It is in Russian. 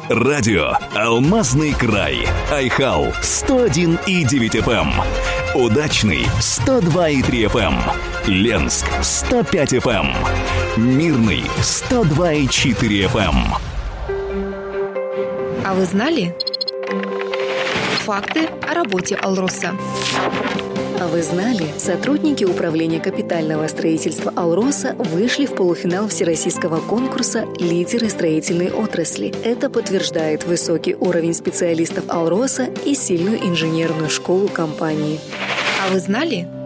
Радио «Алмазный край». Айхал 101,9 FM. Удачный 102,3 FM. Ленск 105 FM. Мирный 102,4 FM. А вы знали? Факты о работе «Алроса». А вы знали, сотрудники управления капитального строительства «Алроса» вышли в полуфинал всероссийского конкурса «Лидеры строительной отрасли». Это подтверждает высокий уровень специалистов «Алроса» и сильную инженерную школу компании. А вы знали?